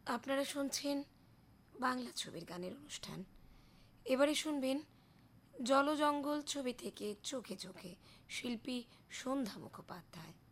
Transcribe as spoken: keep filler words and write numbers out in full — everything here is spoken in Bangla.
আপনারা শুনছেন বাংলা ছবির গানের অনুষ্ঠান। এবারে শুনবেন জলজঙ্গল ছবি থেকে চোখে চোখে, শিল্পী সন্ধ্যা মুখোপাধ্যায়।